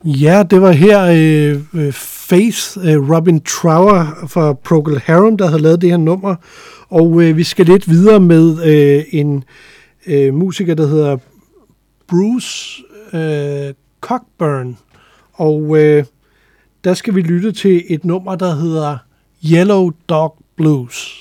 Ja, det var her Faith, Robin Trower fra Procol Harum, der havde lavet det her nummer. Og vi skal lidt videre med en musiker, der hedder Bruce Cockburn. Og der skal vi lytte til et nummer, der hedder Yellow Dog Blues.